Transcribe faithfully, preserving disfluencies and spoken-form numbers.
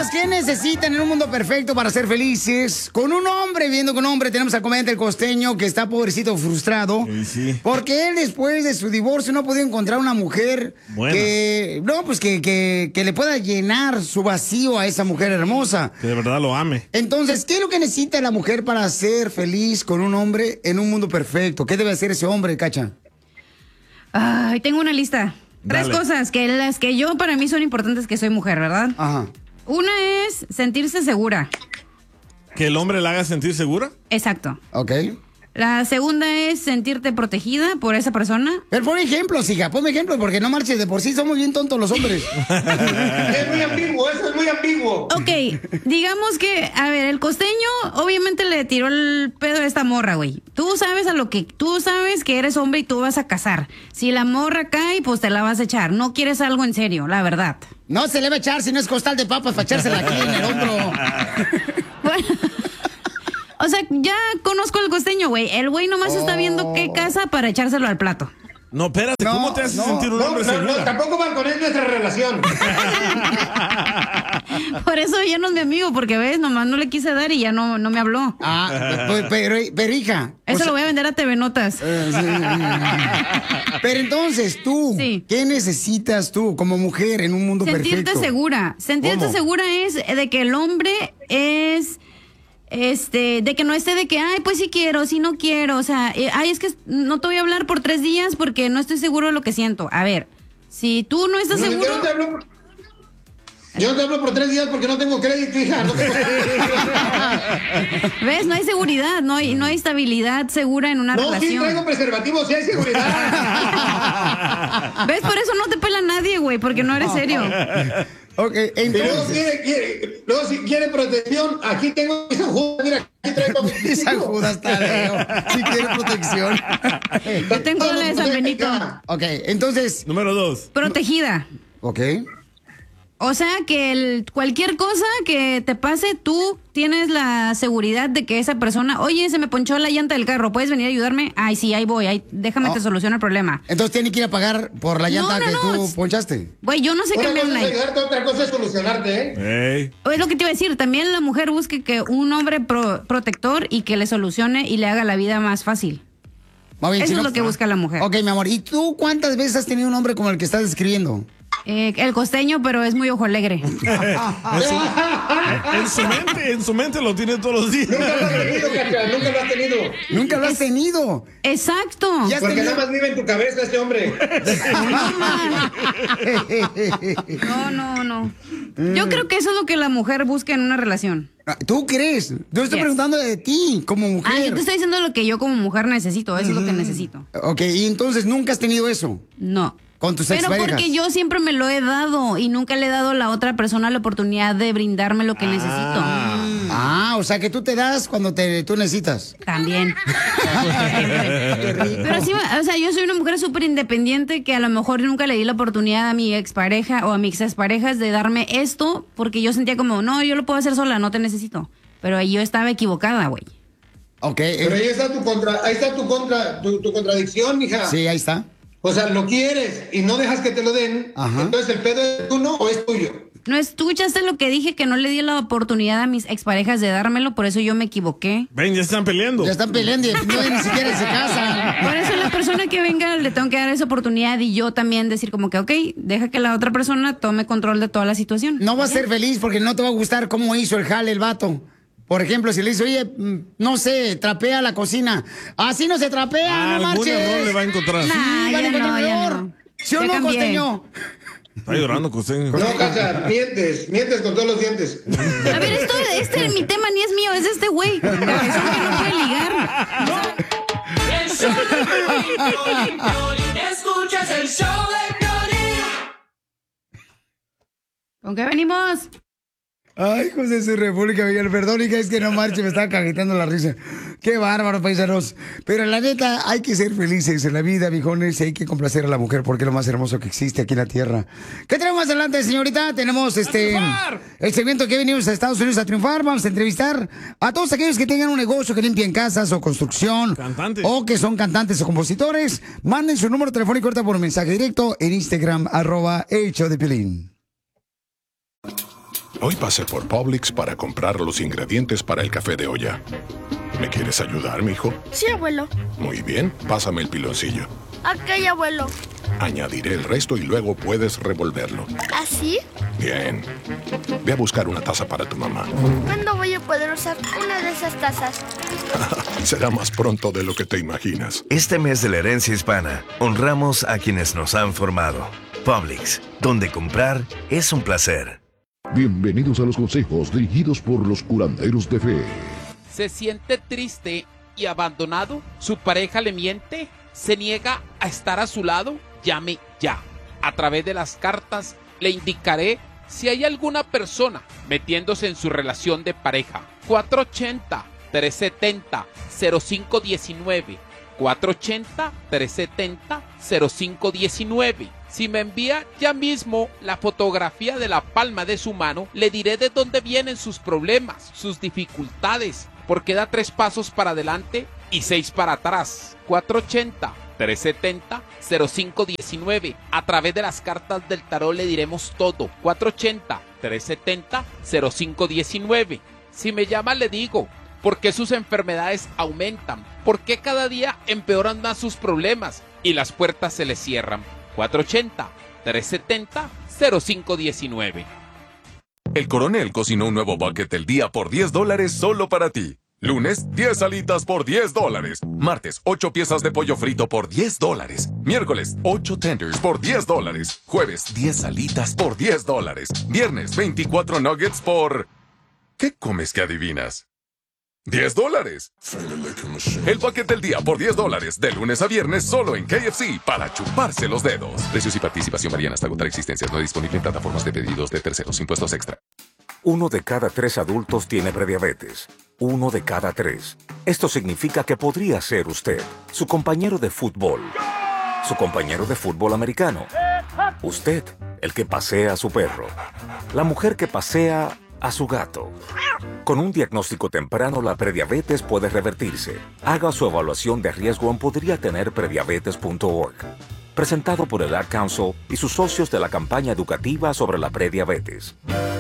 paisanos, ¿qué necesitan en un mundo perfecto para ser felices? Con un hombre, viviendo con un hombre, tenemos al comediante El Costeño, que está pobrecito, frustrado. Sí, sí. Porque él, después de su divorcio, no ha podido encontrar una mujer Buena. que, no, pues que, que, que le pueda llenar su vacío a esa mujer hermosa. Que de verdad lo ame. Entonces, ¿qué es lo que necesita la mujer para ser feliz con un hombre en un mundo perfecto? ¿Qué debe hacer ese hombre, Cacha? Ay, tengo una lista. Tres Dale. cosas que las que yo para mí son importantes que soy mujer, ¿verdad? Ajá. Una es sentirse segura. ¿Que el hombre la haga sentir segura? Exacto. Ok. La segunda es sentirte protegida por esa persona. Pero pon ejemplos, hija, ponme ejemplos, porque no marches, de por sí somos bien tontos los hombres. Es muy ambiguo, eso es muy ambiguo. Ok, digamos que, a ver, el costeño obviamente le tiró el pedo a esta morra, güey. Tú sabes a lo que, tú sabes que eres hombre y tú vas a casar. Si la morra cae, pues te la vas a echar. No quieres algo en serio, la verdad. No se le va a echar si no es costal de papas para echársela aquí en el hombro. Bueno, o sea, ya conozco al costeño, güey. El güey nomás está viendo qué casa para echárselo al plato. No, espérate, No, ¿cómo te hace no, sentir un No, hombre no, segura? no, tampoco van con él nuestra relación. Por eso ya no es mi amigo, porque ves, nomás no le quise dar y ya no, no me habló. Ah, pero, pero, pero, hija. Eso o sea, lo voy a vender a T V Notas. eh, sí. Pero entonces tú, Sí. ¿qué necesitas tú como mujer en un mundo Sentirte perfecto? segura. Sentirte ¿Cómo? segura es de que el hombre es, este, de que no esté de que, ay, pues sí quiero, sí no quiero. O sea, eh, ay, es que no te voy a hablar por tres días porque no estoy seguro de lo que siento. A ver, si tú no estás No, seguro... Yo no te hablo por, yo no te hablo por tres días porque no tengo crédito, hija. No tengo... ¿Ves? No hay seguridad, no hay, no hay estabilidad segura en una No, sí relación. traigo preservativo, sí hay seguridad. ¿Ves? Por eso no te pela nadie, güey, porque no eres serio. Ok, Y luego entonces. quiere, quiere, luego si quiere protección, aquí tengo mi San Judas, mira, aquí traigo mi San Judas Tadeo, si quiere protección. Yo tengo la de San Benito. Ok, entonces. Número dos. Protegida. Ok. O sea, que el, cualquier cosa que te pase, tú tienes la seguridad de que esa persona, oye, se me ponchó la llanta del carro, ¿puedes venir a ayudarme? Ay, sí, ahí voy, ahí, déjame Oh. te soluciono el problema. Entonces tiene que ir a pagar por la llanta No, no, que no. tú ponchaste. Güey, yo no sé Una cambiar cosa una... es ayudarte, otra cosa es solucionarte, ¿eh? Ey. Es lo que te iba a decir, también la mujer busque que un hombre pro- protector y que le solucione y le haga la vida más fácil. Más bien, Eso si es no- lo que busca la mujer. Ok, mi amor, ¿y tú cuántas veces has tenido un hombre como el que estás describiendo? Eh, el costeño, pero es muy ojo alegre. En su mente, en su mente lo tiene todos los días. Nunca lo has tenido, Cacha, nunca lo has tenido. Nunca lo has tenido. Exacto. Ya has Porque tenido- nada más vive en tu cabeza este hombre. No, no, no. Yo creo que eso es lo que la mujer busca en una relación. ¿Tú crees? Yo estoy Yes. preguntando de ti, como mujer. Ah, yo te estoy diciendo lo que yo como mujer necesito. Eso es lo que necesito. Ok, y entonces nunca has tenido eso No. con tus Pero exparejas. porque yo siempre me lo he dado y nunca le he dado a la otra persona la oportunidad de brindarme lo que necesito. Ah, o sea que tú te das cuando te, tú necesitas. También. Pero sí, o sea, yo soy una mujer súper independiente que a lo mejor nunca le di la oportunidad a mi expareja o a mis exparejas de darme esto porque yo sentía como, no, yo lo puedo hacer sola, no te necesito. Pero ahí yo estaba equivocada, güey. Ok. Pero eh, ahí está tu contra, ahí está tu contra, tu, tu contradicción, mija. sí, ahí está. O sea, lo quieres y no dejas que te lo den. Ajá. Entonces el pedo es tuyo o es tuyo. ¿No escuchaste lo que dije? Que no le di la oportunidad a mis exparejas de dármelo, por eso yo me equivoqué. Ven, ya están peleando. Ya están peleando y no, ni siquiera se casan. Por eso la persona que venga le tengo que dar esa oportunidad y yo también decir como que, ok, deja que la otra persona tome control de toda la situación. No vas a ser feliz porque no te va a gustar cómo hizo el jale el vato. Por ejemplo, si le dice, oye, mm, no sé, trapea la cocina. Así no se trapea, Ah, no algún marches. error le va a encontrar. Nah, Sí, van a ya encontrar no, ya error. no. ¿Sí o Ya no, cambié. costeño? Está llorando, costeño. No, Cacha, mientes, mientes con todos los dientes. A ver, esto, este, mi tema ni es mío, es de este güey. Cabezón que no puede ligar. El show de Piolín, Piolín, Piolín. Escuchas el show de Piolín. ¿Con qué venimos? Ay, José, su República Mexicana. Perdón, hija, es que no marche, me estaba cajetando la risa. Qué bárbaro, paisanos. Pero la neta, hay que ser felices en la vida, viejones, y hay que complacer a la mujer porque es lo más hermoso que existe aquí en la tierra. ¿Qué tenemos más adelante, señorita? Tenemos este el segmento que venimos a Estados Unidos a triunfar. Vamos a entrevistar a todos aquellos que tengan un negocio, que limpien casas o construcción. Cantantes. O que son cantantes o compositores. Manden su número telefónico ahorita por mensaje directo en Instagram, arroba el show de Piolín. Hoy pasé por Publix para comprar los ingredientes para el café de olla. ¿Me quieres ayudar, mijo? Sí, abuelo. Muy bien, pásame el piloncillo. Ok, abuelo. Añadiré el resto y luego puedes revolverlo. ¿Así? Bien. Ve a buscar una taza para tu mamá. ¿Cuándo voy a poder usar una de esas tazas? Será más pronto de lo que te imaginas. Este mes de la herencia hispana, honramos a quienes nos han formado. Publix, donde comprar es un placer. Bienvenidos a los consejos dirigidos por los curanderos de fe. ¿Se siente triste y abandonado? ¿Su pareja le miente? ¿Se niega a estar a su lado? Llame ya. A través de las cartas le indicaré si hay alguna persona metiéndose en su relación de pareja. cuatro ochenta, tres setenta, cero cinco diecinueve. cuatro ochenta, tres setenta, cero cinco diecinueve. Si me envía ya mismo la fotografía de la palma de su mano, le diré de dónde vienen sus problemas, sus dificultades, porque da tres pasos para adelante y seis para atrás. cuatro ochenta, tres setenta, cero cinco diecinueve. A través de las cartas del tarot le diremos todo. cuatro ochenta, tres setenta, cero cinco diecinueve. Si me llama le digo por qué sus enfermedades aumentan, por qué cada día empeoran más sus problemas y las puertas se le cierran. cuatro ochenta, tres setenta, cero cinco diecinueve. El Coronel cocinó un nuevo bucket del día por diez dólares solo para ti. Lunes, diez alitas por diez dólares. Martes, ocho piezas de pollo frito por diez dólares. Miércoles, ocho tenders por diez dólares. Jueves, diez alitas por diez dólares. Viernes, veinticuatro nuggets por... ¿Qué comes que adivinas? ¡diez dólares! El bucket del día por diez dólares, de lunes a viernes, solo en K F C, para chuparse los dedos. Precios y participación varían hasta agotar existencias. No disponible en plataformas de pedidos de terceros. Impuestos extra. Uno de cada tres adultos tiene prediabetes. Uno de cada tres. Esto significa que podría ser usted, su compañero de fútbol, su compañero de fútbol americano, usted, el que pasea a su perro, la mujer que pasea a su gato. Con un diagnóstico temprano, la prediabetes puede revertirse. Haga su evaluación de riesgo en podría tener prediabetes punto org. Presentado por el Ad Council y sus socios de la campaña educativa sobre la prediabetes.